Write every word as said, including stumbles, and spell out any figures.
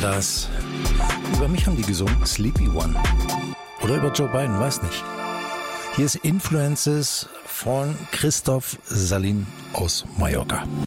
das? Über mich haben die gesungen, Sleepy One. Oder über Joe Biden, weiß nicht. Hier ist Influences von Christoph Salin aus Mallorca.